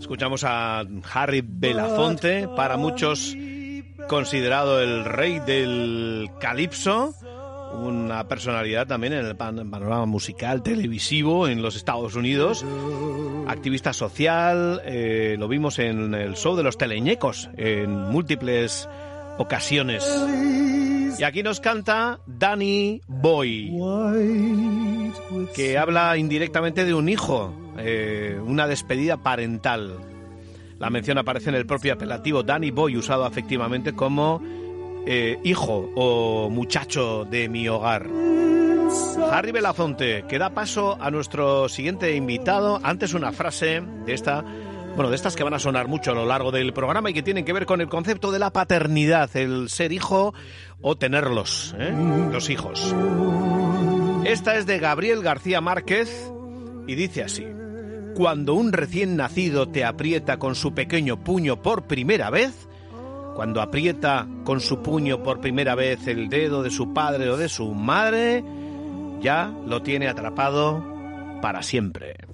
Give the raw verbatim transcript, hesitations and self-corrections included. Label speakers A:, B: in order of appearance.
A: Escuchamos a Harry Belafonte, para muchos considerado el rey del calipso, una personalidad también en el panorama musical, televisivo en los Estados Unidos, activista social, eh, lo vimos en el show de los teleñecos en múltiples ocasiones. Y aquí nos canta Danny Boy, que habla indirectamente de un hijo, eh, una despedida parental. La mención aparece en el propio apelativo Danny Boy, usado afectivamente como eh, hijo o muchacho de mi hogar. Harry Belafonte, que da paso a nuestro siguiente invitado. Antes una frase de esta, bueno, de estas que van a sonar mucho a lo largo del programa y que tienen que ver con el concepto de la paternidad, el ser hijo o tenerlos, ¿eh? Los hijos. Esta es de Gabriel García Márquez y dice así: cuando un recién nacido te aprieta con su pequeño puño por primera vez, cuando aprieta con su puño por primera vez el dedo de su padre o de su madre, ya lo tiene atrapado para siempre.